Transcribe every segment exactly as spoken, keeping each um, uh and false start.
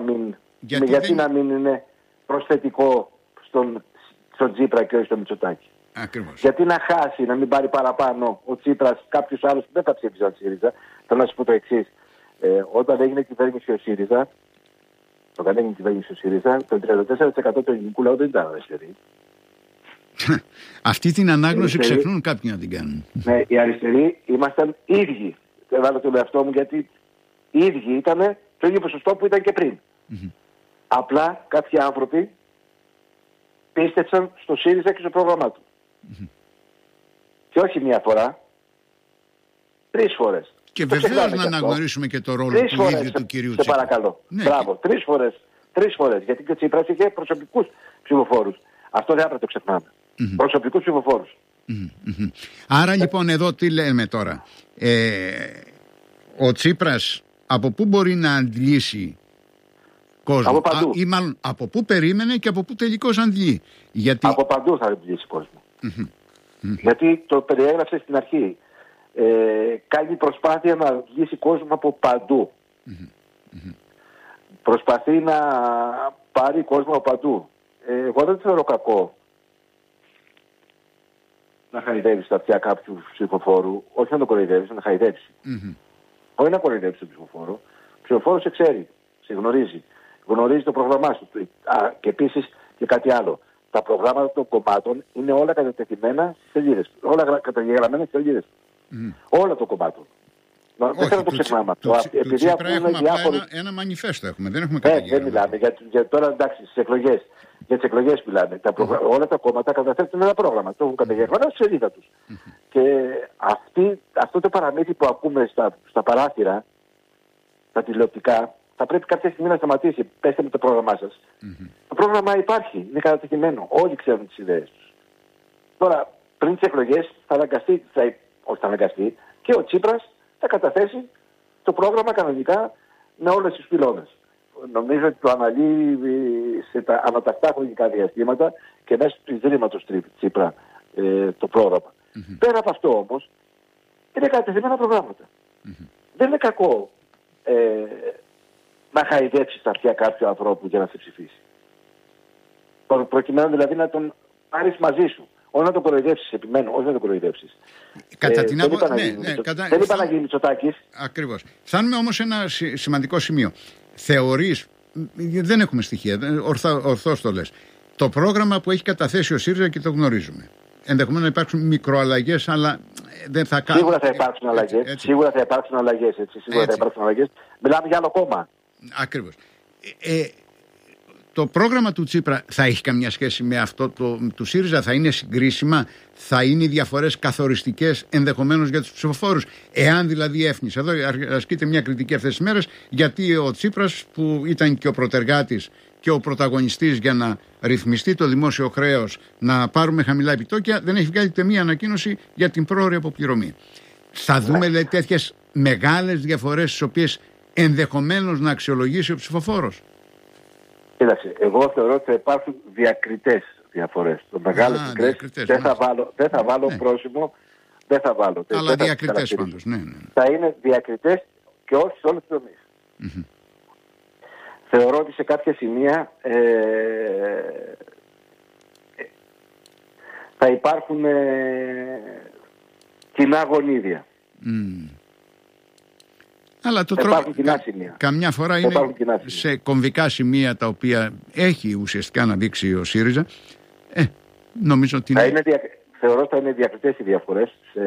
μην, γιατί γιατί δεν... να μην είναι προσθετικό στον, στον Τσίπρα και όχι στο Μητσοτάκη. Ακριβώς. Γιατί να χάσει, να μην πάρει παραπάνω ο Τσίπρας, κάποιος άλλος που δεν θα ψήφιζαν τη ΣΥΡΙΖΑ. Θέλω να σου πω το εξής. Ε, όταν έγινε κυβέρνηση ο ΣΥΡΙΖΑ, όταν έγινε κυβέρνηση ο ΣΥΡΙΖΑ, το τριάντα τέσσερα τοις εκατό του ελληνικού λαού δεν ήταν αριστεροί. Αυτή την ανάγνωση αριστεροί, ξεχνούν κάποιοι να την κάνουν. Ναι, οι αριστεροί ήμασταν ίδιοι. Δεν βάλω τον εαυτό μου γιατί οι ίδιοι ήταν το ίδιο ποσοστό που ήταν και πριν. Mm-hmm. Απλά κάποιοι άνθρωποι πίστεψαν στο ΣΥΡΙΖΑ και στο πρόγραμμά του. Mm-hmm. Και όχι μία φορά, τρεις φορές. Και βεβαίως να αναγνωρίσουμε και το ρόλο τρεις του φορές, ίδιου του κυρίου Τσίπρα. Σε παρακαλώ. Ναι. Μπράβο. Τρεις φορές. Τρεις φορές. Γιατί και ο Τσίπρας είχε προσωπικούς ψηφοφόρους. Αυτό δεν έπρεπε να το ξεχνάμε. Mm-hmm. Προσωπικούς ψηφοφόρους. Mm-hmm. Άρα λοιπόν εδώ τι λέμε τώρα. Ε, ο Τσίπρας από πού μπορεί να αντλήσει κόσμο? Από παντού. Α, ή μάλλον από πού περίμενε και από πού τελικώς αντλεί? Γιατί... Από παντού θα αντλήσει κόσμο. Mm-hmm. Γιατί το περιέγραψε στην αρχή. Ε, κάνει προσπάθεια να βγει κόσμο από παντού. Mm-hmm. Mm-hmm. Προσπαθεί να πάρει κόσμο από παντού. Ε, εγώ δεν θεωρώ κακό να χαϊδεύει τα αυτιά κάποιου ψηφοφόρου, όχι να τον κοροϊδεύει, να χαϊδεύσει. Mm-hmm. Όχι να κοροϊδεύει τον ψηφοφόρο. Ο ψηφοφόρο σε ξέρει, σε γνωρίζει. Γνωρίζει το πρόγραμμά σου. Α, και επίσης και κάτι άλλο. Τα προγράμματα των κομμάτων είναι όλα κατατεθειμένα στις σελίδες. Όλα καταγεγραμμένα στις σελίδες. Mm. Όλα το κομμάτων. Όχι, δεν θέλω να το ξεχνάμε αυτό. Επειδή έχουμε διάφοροι... ένα, ένα μανιφέστο έχουμε, δεν έχουμε καταγεγραμμένο. Δεν μιλάμε. Για, για τώρα εντάξει, στις εκλογές. Για τις εκλογές μιλάμε. Τα προγρα... mm. Όλα τα κόμματα καταθέτουν ένα πρόγραμμα. Το έχουν καταγεγραμμένο στη σελίδα τους. Mm-hmm. Και αυτή, αυτό το παραμύθι που ακούμε στα, στα παράθυρα, στα τηλεοπτικά, θα πρέπει κάποια στιγμή να σταματήσει. Πέστε με το πρόγραμμά σας. Mm-hmm. Το πρόγραμμα υπάρχει. Είναι κατατεθειμένο. Όλοι ξέρουν τις ιδέες τους. Τώρα, πριν τις εκλογές θα αναγκαστεί, θα, όχι θα αναγκαστεί, και ο Τσίπρας θα καταθέσει το πρόγραμμα κανονικά με όλες τις πυλώνες. Νομίζω ότι το αναλύει σε τα ανατακτά χρονικά διαστήματα και μέσω του ιδρύματος Τσίπρα ε, το πρόγραμμα. Mm-hmm. Πέρα από αυτό όμως, είναι κατατεθειμένα προγράμματα. Mm-hmm. Δεν είναι κακό ε, να χαϊδέψεις τα αυτιά κάποιου ανθρώπου για να σε ψηφίσει. Προκειμένου δηλαδή να τον πάρεις μαζί σου. Όχι να τον κοροϊδεύσεις, επιμένω, όχι να τον κοροϊδεύσεις. Κατά την άποψη. Ναι, ναι, κατά... Δεν είπα να γίνει Μητσοτάκης. Ακριβώς. Φτάνουμε όμως σε ένα σημαντικό σημείο. Θεωρείς, δεν έχουμε στοιχεία, ορθά, ορθώς το λες, το πρόγραμμα που έχει καταθέσει ο ΣΥΡΙΖΑ και το γνωρίζουμε. Ενδεχομένως να υπάρξουν μικροαλλαγές, αλλά δεν θα κάνουν. Σίγουρα θα υπάρξουν αλλαγές. Σίγουρα θα υπάρξουν αλλαγές. Έτσι. Σίγουρα έτσι. θα υπάρξουν αλλαγές. Μιλάμε για άλλο κόμμα. Ακριβώς. Ε, ε, το πρόγραμμα του Τσίπρα θα έχει καμιά σχέση με αυτό το, του ΣΥΡΙΖΑ? Θα είναι συγκρίσιμα? Θα είναι οι διαφορές καθοριστικές ενδεχομένως για τους ψηφοφόρους? Εάν δηλαδή έφνησε, εδώ ασκείται μια κριτική αυτές τις μέρες, γιατί ο Τσίπρας που ήταν και ο προτεργάτης και ο πρωταγωνιστής για να ρυθμιστεί το δημόσιο χρέος, να πάρουμε χαμηλά επιτόκια, δεν έχει βγάλει ούτε μία ανακοίνωση για την πρόωρη αποπληρωμή. Θα δούμε δηλαδή τέτοιες μεγάλες διαφορές τις οποίες ενδεχομένως να αξιολογήσει ο ψηφοφόρος? Κοίταξε, εγώ θεωρώ ότι θα υπάρχουν διακριτές διαφορές. Το μεγάλο μικρές δεν θα βάλω, δεν θα βάλω ναι. πρόσημο, δεν θα βάλω. Αλλά διακριτές πάντως, ναι, ναι. Θα είναι διακριτές και όχι σε όλες τις τομείς. Mm-hmm. Θεωρώ ότι σε κάποια σημεία ε, θα υπάρχουν ε, κοινά γονίδια. Mm. Αλλά το τρόπο κα, καμιά φορά είναι σε κομβικά σημεία τα οποία έχει ουσιαστικά να δείξει ο ΣΥΡΙΖΑ. Ε, νομίζω ότι είναι... είναι δια... Θεωρώ ότι θα είναι διακριτές οι διαφορές σε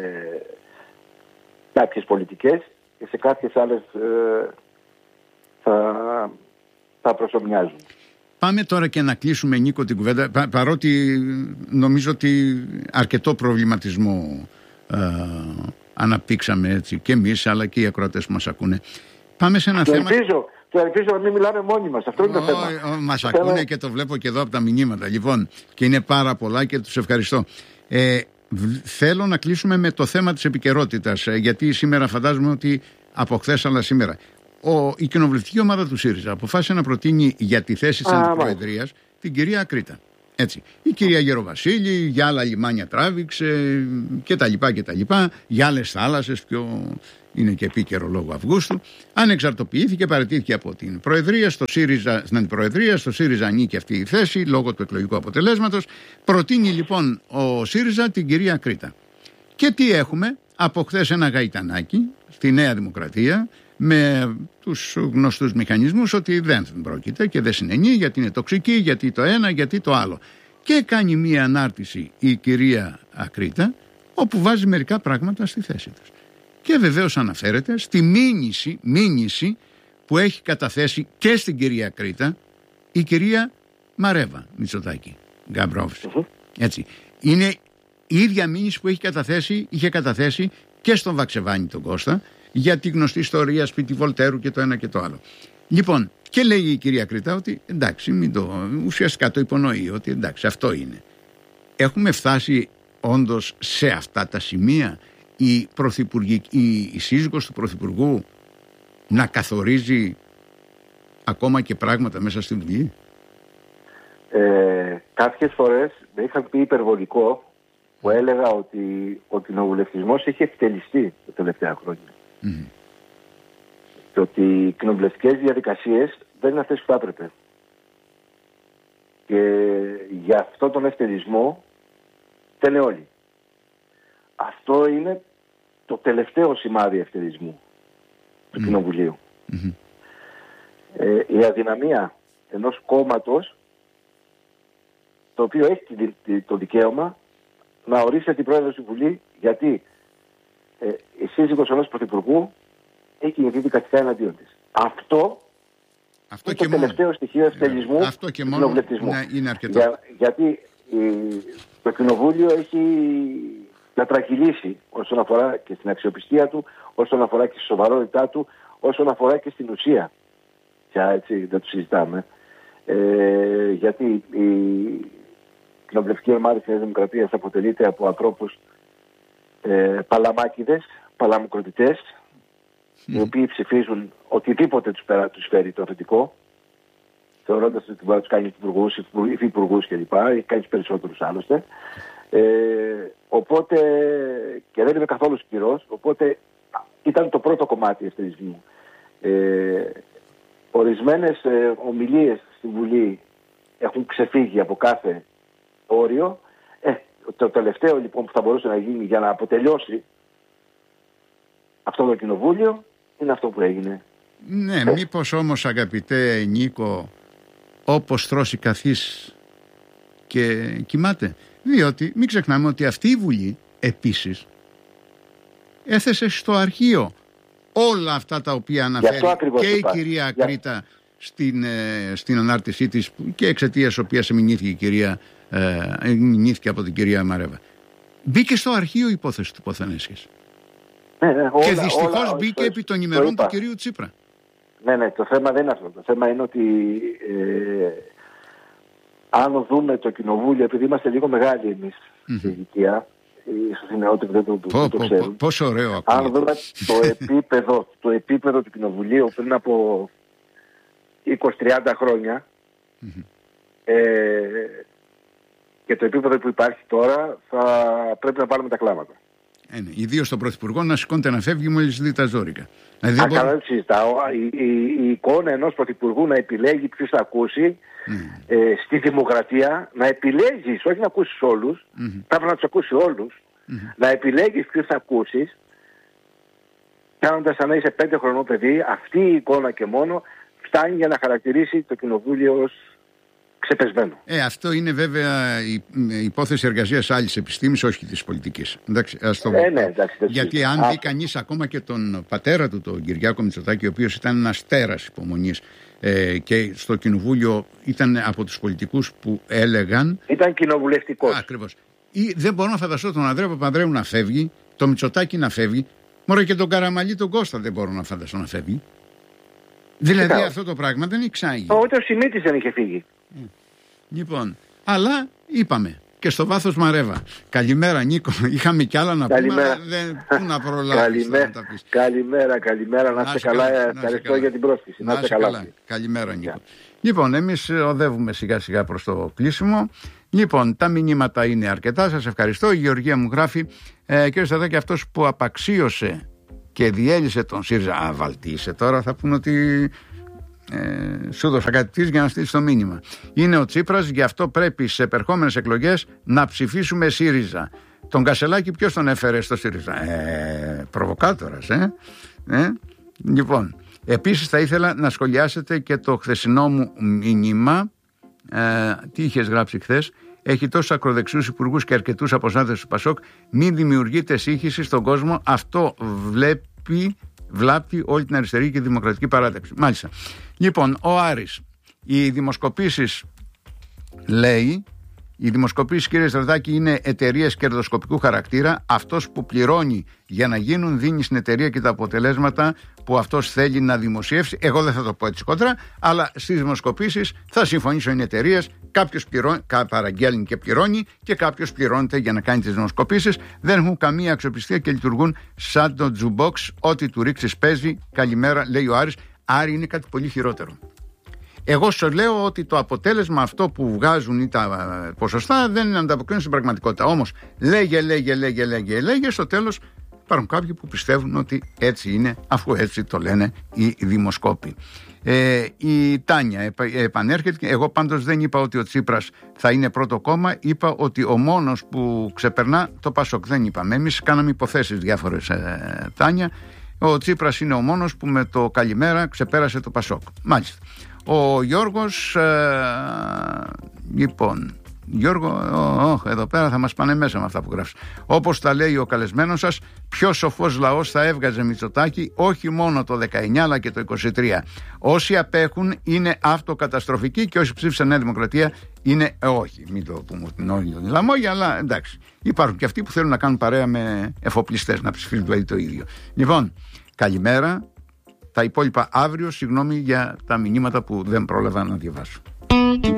κάποιες πολιτικές και σε κάποιες άλλες ε, θα, θα προσωμιάζουν. Πάμε τώρα και να κλείσουμε, Νίκο, την κουβέντα, πα, παρότι νομίζω ότι αρκετό προβληματισμό ε, αναπτύξαμε έτσι και εμείς αλλά και οι ακροατές που μας ακούνε. Πάμε σε ένα το θέμα... Ελπίζω, το ελπίζω να μην μιλάμε μόνοι μας. Αυτό είναι το θέμα. Ο, ο, μας ακούνε θέμα... και το βλέπω και εδώ από τα μηνύματα. Λοιπόν, και είναι πάρα πολλά και τους ευχαριστώ. Ε, θέλω να κλείσουμε με το θέμα της επικαιρότητας, γιατί σήμερα φαντάζομαι ότι από χθες αλλά σήμερα ο, η κοινοβουλευτική ομάδα του ΣΥΡΙΖΑ αποφάσισε να προτείνει για τη θέση της αντιπροεδρίας την κυρία Ακρίτα. Έτσι. Η κυρία Γεροβασίλη για άλλα λιμάνια τράβηξε και τα λοιπά και τα λοιπά, για άλλες θάλασσες πιο είναι και επίκαιρο λόγω Αυγούστου, ανεξαρτοποιήθηκε, παραιτήθηκε από την Προεδρία, στο ΣΥΡΙΖΑ, στην Αντιπροεδρία, στο ΣΥΡΙΖΑ ανήκει αυτή η θέση λόγω του εκλογικού αποτελέσματος. Προτείνει λοιπόν ο ΣΥΡΙΖΑ την κυρία Κρήτα. Και τι έχουμε? Από χθες ένα γαϊτανάκι στη Νέα Δημοκρατία με τους γνωστούς μηχανισμούς ότι δεν πρόκειται και δεν συνενεί, γιατί είναι τοξική, γιατί το ένα, γιατί το άλλο. Και κάνει μία ανάρτηση η κυρία Ακρίτα, όπου βάζει μερικά πράγματα στη θέση τους. Και βεβαίως αναφέρεται στη μήνυση, μήνυση που έχει καταθέσει και στην κυρία Κρήτα η κυρία Μαρέβα Μητσοτάκη Γκαμπρόβση. Mm-hmm. Έτσι. Είναι η ίδια μήνυση που έχει καταθέσει, είχε καταθέσει και στον Βαξεβάνη τον Κώστα, για τη γνωστή ιστορία σπίτι Βολτέρου και το ένα και το άλλο. Λοιπόν, και λέει η κυρία Κρήτα ότι εντάξει, μην το, ουσιαστικά το υπονοεί ότι εντάξει, αυτό είναι. Έχουμε φτάσει όντως σε αυτά τα σημεία η, η, η σύζυγος του Πρωθυπουργού να καθορίζει ακόμα και πράγματα μέσα στη Βουλή? Ε, κάποιες φορές με είχαν πει υπερβολικό που έλεγα ότι ο κοινοβουλευτισμός έχει εκτελιστεί τα τελευταία χρόνια. Mm-hmm. Και ότι οι κοινοβουλευτικές διαδικασίες δεν είναι αυτές που θα έπρεπε. Και για αυτό τον ευτελισμό φταίνε όλοι. Αυτό είναι το τελευταίο σημάδι ευτελισμού του mm-hmm. Κοινοβουλίου. Mm-hmm. Ε, η αδυναμία ενός κόμματος το οποίο έχει το δικαίωμα να ορίσει την πρόεδρο στη Βουλή, γιατί ε, η σύζυγος ενός πρωθυπουργού έχει κινηθεί δικαστικά εναντίον της. Αυτό, αυτό είναι το μόνο. Τελευταίο στοιχείο ευτελισμού του κοινοβουλευτισμού. Ναι, είναι αρκετό. Για, γιατί η, το κοινοβούλιο έχει κατρακυλήσει όσον αφορά και στην αξιοπιστία του, όσον αφορά και στη σοβαρότητά του, όσον αφορά και στην ουσία. Και έτσι δεν το συζητάμε. Ε, γιατί η η κοινοβουλευτική ομάδα της Νέας Δημοκρατίας αποτελείται από ανθρώπους ε, παλαμάκηδες, παλαμοκροτητές, mm. οι οποίοι ψηφίζουν οτιδήποτε τους, πέρα, τους φέρει το θετικό, θεωρώντας ότι μπορεί να τους κάνει υπουργούς, υφυπουργούς κλπ. Έχει κάνει τους περισσότερους άλλωστε. Ε, οπότε, και δεν είμαι καθόλου σκληρός, οπότε ήταν το πρώτο κομμάτι ευτελισμού. Ε, ορισμένες ε, ομιλίες στη Βουλή έχουν ξεφύγει από κάθε όριο. Ε, το τελευταίο λοιπόν που θα μπορούσε να γίνει για να αποτελειώσει αυτό το κοινοβούλιο είναι αυτό που έγινε. Ναι, ε. μήπως όμως αγαπητέ Νίκο, όπως τρώσει καθής και κοιμάται? Διότι μην ξεχνάμε ότι αυτή η Βουλή επίσης έθεσε στο αρχείο όλα αυτά τα οποία αναφέρει και η υπάρχει. κυρία Για... Κρήτα στην, ε, στην ανάρτησή της και εξαιτίας οποίας εμεινήθηκε η κυρία Ε, μηνύθηκε από την κυρία Μαρέβα. Μπήκε στο αρχείο η υπόθεση του Ποθενέσχης. Ναι, ναι, όλα, και δυστυχώς όλα, μπήκε όλα, επί των ημερών του κυρίου Τσίπρα. Ναι, ναι, το θέμα δεν είναι αυτό. Το θέμα είναι ότι ε, αν δούμε το κοινοβούλιο, επειδή είμαστε λίγο μεγάλοι εμείς mm-hmm. στην ηλικία, ίσως οι νεότεροι δεν το, το, το ξέρουν. Πόσο ωραίο ακούγεται. Αν δούμε το επίπεδο, το επίπεδο του κοινοβουλίου πριν από είκοσι με τριάντα χρόνια, mm-hmm. ε, και το επίπεδο που υπάρχει τώρα, θα πρέπει να πάρουμε τα κλάματα. Ε, ναι. Ιδίως στον Πρωθυπουργό να σηκώνεται να φεύγει μόλις δει τα ζόρικα. Δηλαδή, Α, μπορεί... καλά, δεν συζητάω. Η, η, η εικόνα ενός Πρωθυπουργού να επιλέγει ποιους θα ακούσει mm. ε, στη δημοκρατία, να επιλέγεις, όχι να ακούσεις όλους, mm-hmm. θα πρέπει να τους ακούσει όλους, mm-hmm. να επιλέγεις ποιους θα ακούσεις, κάνοντας σαν να είσαι πέντε χρονών παιδί, αυτή η εικόνα και μόνο φτάνει για να χαρακτηρίσει το κοινοβούλιο ως ξεπεσμένο. Ε, αυτό είναι βέβαια η, η υπόθεση εργασίας άλλης επιστήμης, όχι της πολιτικής. Εντάξει, ας το... ε, ναι, εντάξει, Γιατί αν δει κανείς ακόμα και τον πατέρα του, τον Κυριάκο Μητσοτάκη, ο οποίος ήταν ένας τέρας υπομονής ε, και στο κοινοβούλιο ήταν από τους πολιτικούς που έλεγαν... Ήταν κοινοβουλευτικός. Ακριβώς. Ή δεν μπορώ να φανταστώ τον Ανδρέα Παπανδρέου να φεύγει, τον Μητσοτάκη να φεύγει, μωρέ και τον Καραμανλή τον Κώστα δεν μπορώ να φανταστώ να φεύγει. Δηλαδή Φυσικά. Αυτό το πράγμα δεν εξάγει. Ούτε ο Σιμίτης δεν είχε φύγει. Λοιπόν, αλλά είπαμε και στο βάθος Μαρέβα. Καλημέρα Νίκο, είχαμε κι άλλα να καλημέρα. πούμε, αλλά δεν, πού να προλάβεις καλημέρα, να τα πεις. Καλημέρα, καλημέρα, να είστε καλά, καλά, ευχαριστώ καλά. για την πρόσκληση. Να είστε καλά. καλά. Καλημέρα Νίκο. Yeah. Λοιπόν, εμείς οδεύουμε σιγά σιγά προς το κλείσιμο. Λοιπόν, τα μηνύματα είναι αρκετά, σας ευχαριστώ. Η Γεωργία μου γράφει, ε, κύριε Σταδάκη, αυτός που απαξίωσε και διέλυσε τον ΣΥΡΙΖΑ. Α, βαλτίσε τώρα, θα πούνε ότι ε, σου δώσα κάτι της για να στείλεις το μήνυμα. Είναι ο Τσίπρας, γι' αυτό πρέπει σε επερχόμενες εκλογές να ψηφίσουμε ΣΥΡΙΖΑ. Τον Κασελάκη ποιος τον έφερε στο ΣΥΡΙΖΑ? Ε, προβοκάτορας, ε. ε. Λοιπόν, επίσης θα ήθελα να σχολιάσετε και το χθεσινό μου μήνυμα. Ε, τι είχες γράψει χθες? Έχει τόσους ακροδεξιούς υπουργούς και αρκετούς αποστάτες του Πασόκ. Μην δημιουργείτε σύγχυση στον κόσμο. Αυτό βλέπει, βλάπτει όλη την αριστερή και δημοκρατική παράταξη. Μάλιστα. Λοιπόν, ο Άρης. Οι δημοσκοπήσεις, λέει, οι δημοσκοπήσεις, κύριε Στρατάκη, είναι εταιρείες κερδοσκοπικού χαρακτήρα. Αυτός που πληρώνει για να γίνουν δίνει στην εταιρεία και τα αποτελέσματα που αυτός θέλει να δημοσιεύσει. Εγώ δεν θα το πω έτσι κόντρα, αλλά στις δημοσκοπήσεις θα συμφωνήσουν οι εταιρείες. Κάποιος παραγγέλνει και πληρώνει και κάποιος πληρώνεται για να κάνει τις δημοσκοπήσεις. Δεν έχουν καμία αξιοπιστία και λειτουργούν σαν το τζουμπόξ. Ό,τι του ρίξεις παίζει. Καλημέρα, λέει ο Άρης. Άρη, είναι κάτι πολύ χειρότερο. Εγώ σου λέω ότι το αποτέλεσμα αυτό που βγάζουν ή τα ποσοστά δεν ανταποκρίνουν στην πραγματικότητα. Όμως λέγε, λέγε, λέγε, λέγε, λέγε, στο τέλος υπάρχουν κάποιοι που πιστεύουν ότι έτσι είναι, αφού έτσι το λένε οι δημοσκόποι. Ε, η Τάνια επα, επανέρχεται. Εγώ πάντως δεν είπα ότι ο Τσίπρας θα είναι πρώτο κόμμα. Είπα ότι ο μόνος που ξεπερνά το Πασόκ. Δεν είπαμε. Εμείς κάναμε υποθέσεις διάφορες, ε, Τάνια. Ο Τσίπρας είναι ο μόνος που με το καλημέρα ξεπέρασε το Πασόκ. Μάλιστα. Ο Γιώργος, ε, λοιπόν, Γιώργο, oh, oh, εδώ πέρα θα μας πάνε μέσα με αυτά που γράφεις. Όπως τα λέει ο καλεσμένος σας, πιο σοφός λαός θα έβγαζε Μητσοτάκη, όχι μόνο το δεκαεννιά αλλά και το είκοσι τρία. Όσοι απέχουν είναι αυτοκαταστροφικοί και όσοι ψήφισαν Νέα Δημοκρατία είναι ε, όχι. Μην το πούμε την όλη λαμόγια, αλλά εντάξει. Υπάρχουν και αυτοί που θέλουν να κάνουν παρέα με εφοπλιστές, να ψηφίσουν δηλαδή το ίδιο. Λοιπόν, καλημέρα. Τα υπόλοιπα αύριο, συγγνώμη για τα μηνύματα που δεν πρόλαβα να διαβάσω.